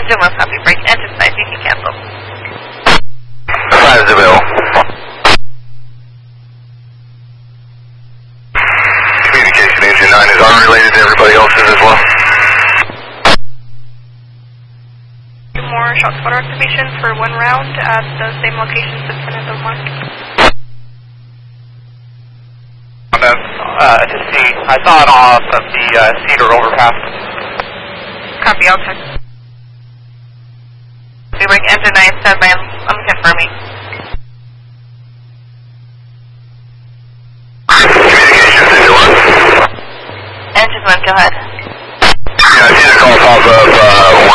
Engine 1 copy, break engine 5, you can cancel. 5 Bill. Communication engine 9 is unrelated to everybody else's as well. More shot spotter activation for 1 round at the same location as Fernando Mark. To see, I saw it off of the Cedar overpass. Copy, I'll check. We break engine 9, stand by, I'm confirming. Communications engine 1. Engine 1, go ahead.